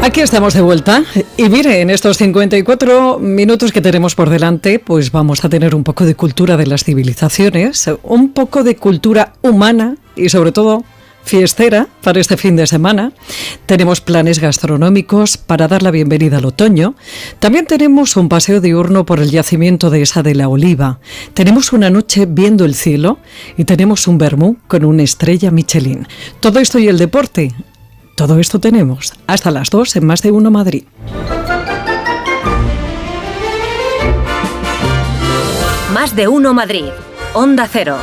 Aquí estamos de vuelta y mire, en estos 54 minutos que tenemos por delante, pues vamos a tener un poco de cultura de las civilizaciones, un poco de cultura humana y sobre todo fiestera para este fin de semana. Tenemos planes gastronómicos para dar la bienvenida al otoño. También tenemos un paseo diurno por el yacimiento de Esa de la Oliva. Tenemos una noche viendo el cielo y tenemos un vermú con una estrella Michelin. Todo esto y el deporte. Todo esto tenemos hasta las 2 en Más de Uno Madrid. Más de Uno Madrid. Onda Cero.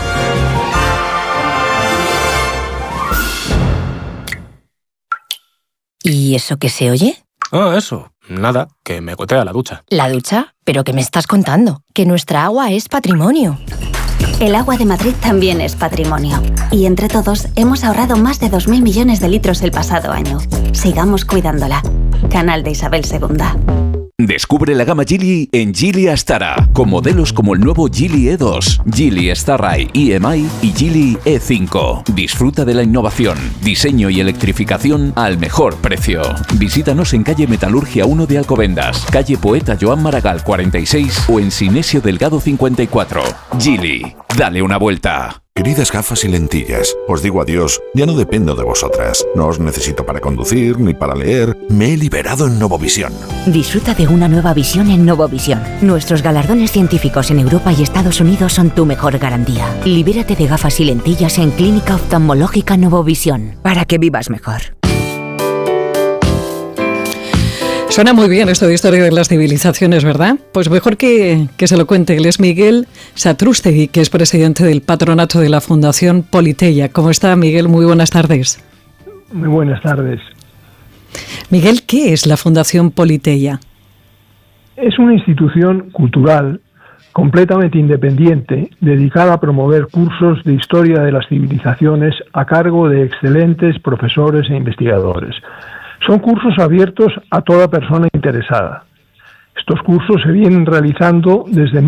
¿Y eso qué se oye? Ah, eso. Nada, que me gotea la ducha. ¿La ducha? ¿Pero qué me estás contando? Que nuestra agua es patrimonio. El agua de Madrid también es patrimonio. Y entre todos hemos ahorrado más de 2.000 millones de litros el pasado año. Sigamos cuidándola. Canal de Isabel II. Descubre la gama Geely en Geely Astara, con modelos como el nuevo Geely E2, Geely Starray EMI y Geely E5. Disfruta de la innovación, diseño y electrificación al mejor precio. Visítanos en calle Metalurgia 1 de Alcobendas, calle Poeta Joan Maragall 46 o en Sinesio Delgado 54. Geely, dale una vuelta. Queridas gafas y lentillas, os digo adiós, ya no dependo de vosotras. No os necesito para conducir ni para leer. Me he liberado en Novovisión. Disfruta de una nueva visión en Novovisión. Nuestros galardones científicos en Europa y Estados Unidos son tu mejor garantía. Libérate de gafas y lentillas en Clínica Oftalmológica Novovisión, para que vivas mejor. Suena muy bien esto de historia de las civilizaciones, ¿verdad? Pues mejor que se lo cuente. Él es Miguel Satrústegui, que es presidente del patronato de la Fundación Politeia. ¿Cómo está, Miguel? Muy buenas tardes. Muy buenas tardes. Miguel, ¿qué es la Fundación Politeia? Es una institución cultural completamente independiente, dedicada a promover cursos de historia de las civilizaciones a cargo de excelentes profesores e investigadores. Son cursos abiertos a toda persona interesada. Estos cursos se vienen realizando desde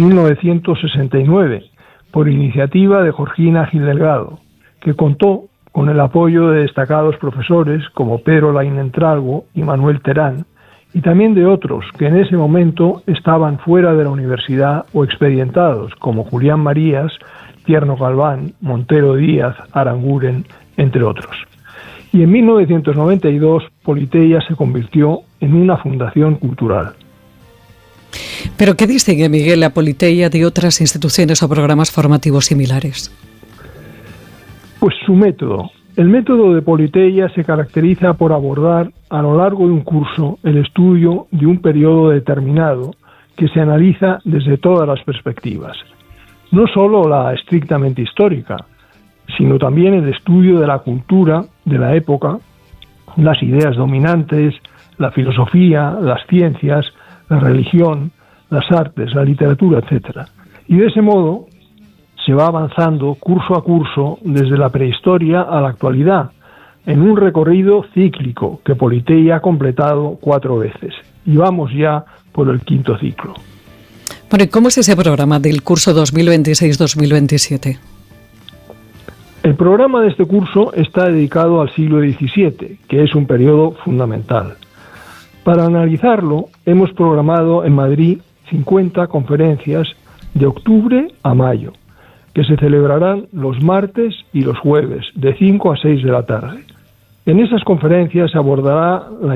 1969 por iniciativa de Georgina Gil Delgado, que contó con el apoyo de destacados profesores como Pedro Lainentralgo y Manuel Terán, y también de otros que en ese momento estaban fuera de la universidad o expedientados, como Julián Marías, Tierno Galván, Montero Díaz, Aranguren, entre otros. Y en 1992 Politeia se convirtió en una fundación cultural. ¿Pero qué distingue, Miguel, la Politeia de otras instituciones o programas formativos similares? Pues su método. El método de Politeia se caracteriza por abordar a lo largo de un curso el estudio de un periodo determinado que se analiza desde todas las perspectivas. No solo la estrictamente histórica, sino también el estudio de la cultura de la época, las ideas dominantes, la filosofía, las ciencias, la religión, las artes, la literatura, etc. Y de ese modo se va avanzando curso a curso desde la prehistoria a la actualidad, en un recorrido cíclico que Politeia ha completado 4 veces. Y vamos ya por el 5º ciclo. Bueno, ¿cómo es ese programa del curso 2026-2027? El programa de este curso está dedicado al siglo XVII, que es un periodo fundamental. Para analizarlo, hemos programado en Madrid 50 conferencias de octubre a mayo, que se celebrarán los martes y los jueves, de 5 a 6 de la tarde. En esas conferencias se abordará la